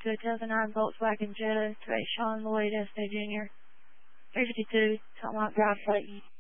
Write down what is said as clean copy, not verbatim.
to a 2009 Volkswagen Jetta to a Sean Lloyd Estee Jr. 352, Tomahawk Drive, Clayton.